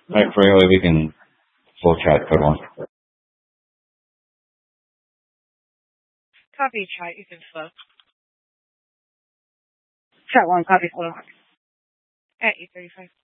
Right, Freeway, we can full chat code one. Copy chat, you can flow. Chat one, copy flow. At 8:35.